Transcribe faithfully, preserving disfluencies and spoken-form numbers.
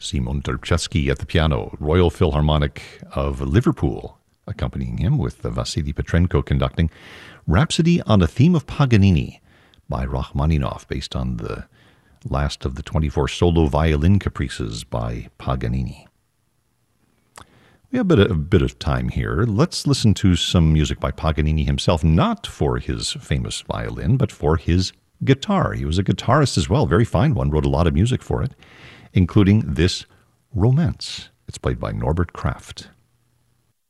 Simon Terpchetsky at the piano, Royal Philharmonic of Liverpool accompanying him with Vasily Petrenko conducting. Rhapsody on a Theme of Paganini by Rachmaninoff, based on the last of the twenty-four solo violin caprices by Paganini. We have a bit, of, a bit of time here. Let's listen to some music by Paganini himself, not for his famous violin, but for his guitar. He was a guitarist as well, very fine one, wrote a lot of music for it, including this Romance. It's played by Norbert Kraft.